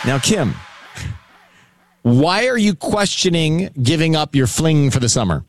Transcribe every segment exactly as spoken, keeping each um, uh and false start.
Now, Kim, why are you questioning giving up your fling for the summer?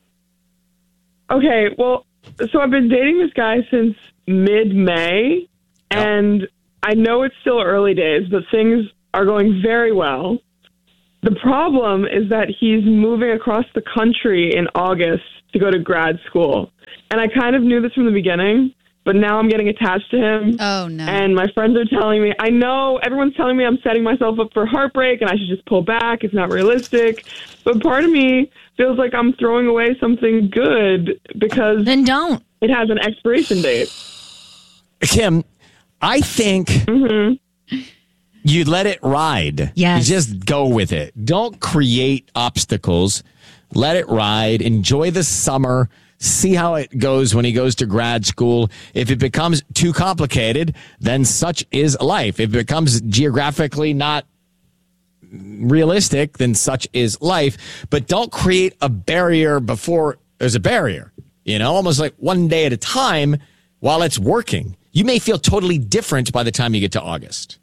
Okay, well, so I've been dating this guy since mid-May, and I know it's still early days, but things are going very well. The problem is that he's moving across the country in August to go to grad school. And I kind of knew this from the beginning, but now I'm getting attached to him. Oh, no. And my friends are telling me, I know everyone's telling me I'm setting myself up for heartbreak and I should just pull back. It's not realistic. But part of me feels like I'm throwing away something good because then don't. It has an expiration date. Kim, I think mm-hmm. you let it ride. Yes. You just go with it. Don't create obstacles. Let it ride. Enjoy the summer. See how it goes when he goes to grad school. If it becomes too complicated, then such is life. If it becomes geographically not realistic, then such is life. But don't create a barrier before there's a barrier. You know, almost like one day at a time while it's working. You may feel totally different by the time you get to August.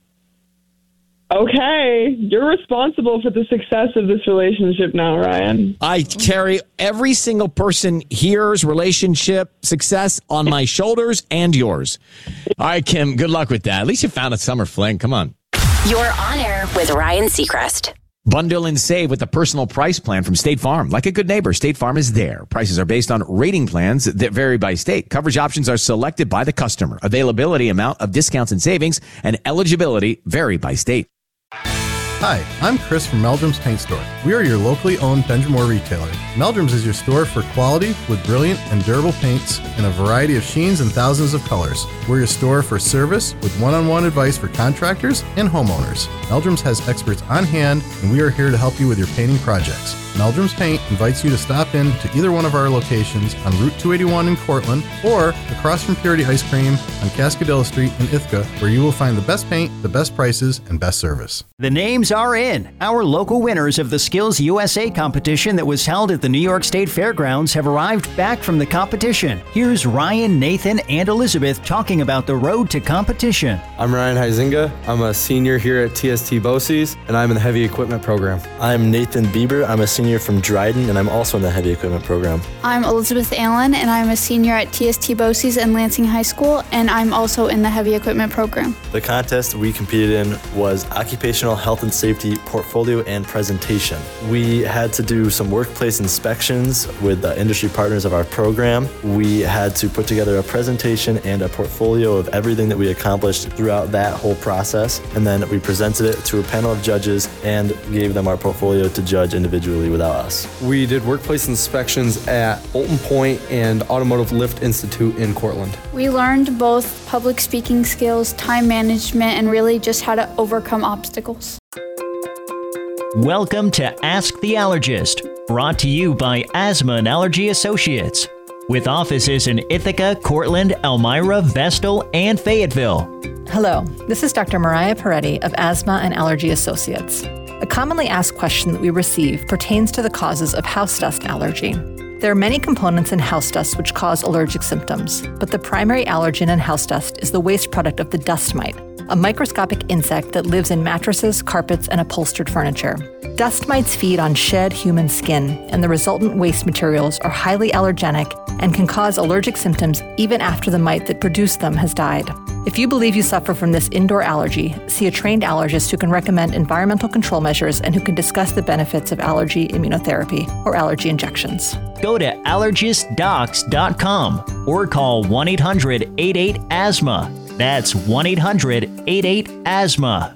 Okay, you're responsible for the success of this relationship now, Ryan. I carry every single person here's relationship success on my shoulders and yours. All right, Kim, good luck with that. At least you found a summer fling. Come on. You're on air with Ryan Seacrest. Bundle and save with the personal price plan from State Farm. Like a good neighbor, State Farm is there. Prices are based on rating plans that vary by state. Coverage options are selected by the customer. Availability, amount of discounts and savings, and eligibility vary by state. Hi, I'm Chris from Meldrum's Paint Store. We are your locally owned Benjamin retailer. Meldrum's is your store for quality with brilliant and durable paints in a variety of sheens and thousands of colors. We're your store for service with one-on-one advice for contractors and homeowners. Meldrum's has experts on hand, and we are here to help you with your painting projects. Meldrum's Paint invites you to stop in to either one of our locations on Route two eighty-one in Cortland or across from Purity Ice Cream on Cascadilla Street in Ithaca, where you will find the best paint, the best prices, and best service. The names are in. Our local winners of the Skills U S A competition that was held at the New York State Fairgrounds have arrived back from the competition. Here's Ryan, Nathan, and Elizabeth talking about the road to competition. I'm Ryan Huizinga. I'm a senior here at T S T BOCES, and I'm in the heavy equipment program. I'm Nathan Bieber. I'm a senior from Dryden, and I'm also in the heavy equipment program. I'm Elizabeth Allen, and I'm a senior at T S T BOCES and Lansing High School, and I'm also in the heavy equipment program. The contest we competed in was Occupational Health and Safety Portfolio and Presentation. We had to do some workplace inspections with the industry partners of our program. We had to put together a presentation and a portfolio of everything that we accomplished throughout that whole process, and then we presented it to a panel of judges and gave them our portfolio to judge individually without us. We did workplace inspections at Bolton Point and Automotive Lift Institute in Cortland. We learned both public speaking skills, time management, and really just how to overcome obstacles. Welcome to Ask the Allergist, brought to you by Asthma and Allergy Associates, with offices in Ithaca, Cortland, Elmira, Vestal, and Fayetteville. Hello, this is Doctor Mariah Peretti of Asthma and Allergy Associates. A commonly asked question that we receive pertains to the causes of house dust allergy. There are many components in house dust which cause allergic symptoms, but the primary allergen in house dust is the waste product of the dust mite, a microscopic insect that lives in mattresses, carpets, and upholstered furniture. Dust mites feed on shed human skin, and the resultant waste materials are highly allergenic and can cause allergic symptoms even after the mite that produced them has died. If you believe you suffer from this indoor allergy, see a trained allergist who can recommend environmental control measures and who can discuss the benefits of allergy immunotherapy or allergy injections. Go to allergist docs dot com or call one eight hundred eight eight asthma. That's one eight hundred eight eight asthma.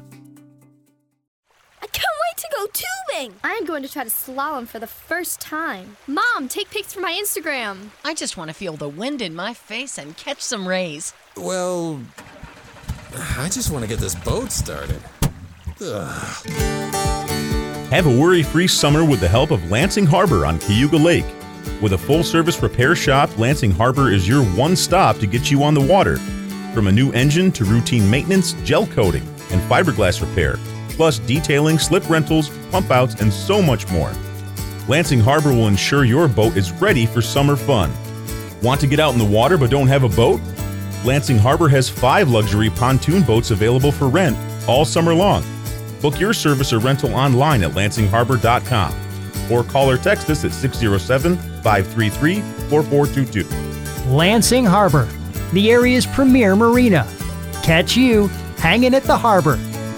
I can't wait to go tubing! I am going to try to slalom for the first time. Mom, take pics for my Instagram. I just want to feel the wind in my face and catch some rays. Well, I just want to get this boat started. Ugh. Have a worry-free summer with the help of Lansing Harbor on Cayuga Lake. With a full-service repair shop, Lansing Harbor is your one stop to get you on the water. From a new engine to routine maintenance, gel coating, and fiberglass repair, plus detailing, slip rentals, pump outs, and so much more. Lansing Harbor will ensure your boat is ready for summer fun. Want to get out in the water but don't have a boat? Lansing Harbor has five luxury pontoon boats available for rent all summer long. Book your service or rental online at lansing harbor dot com or call or text us at six oh seven, five three three, four four two two. Lansing Harbor, the area's premier marina. Catch you hanging at the harbor.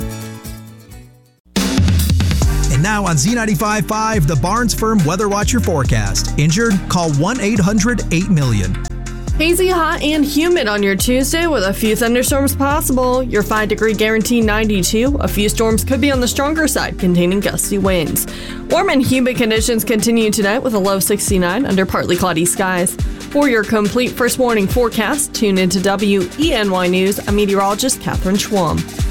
And now on Z ninety-five point five, the Barnes Firm Weather Watcher forecast. Injured? Call one eight hundred eight million. Hazy, hot, and humid on your Tuesday with a few thunderstorms possible. Your five degree guarantee ninety-two. A few storms could be on the stronger side, containing gusty winds. Warm and humid conditions continue tonight with a low sixty-nine under partly cloudy skies. For your complete first warning forecast, tune into W E N Y News. I'm meteorologist Catherine Schwam.